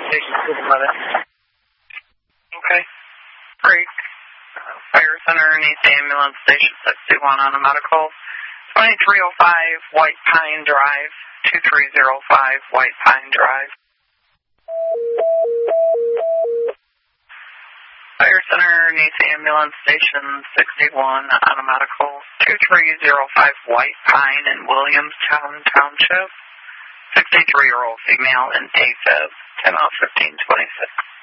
Okay. Great. Fire Center needs ambulance station 61 on a medical. 2305 White Pine Drive, 2305 White Pine Drive. Fire Center needs ambulance station 61 on a medical. 2305 White Pine in Williamstown Township. 63-year-old female in AFib, 10-1526.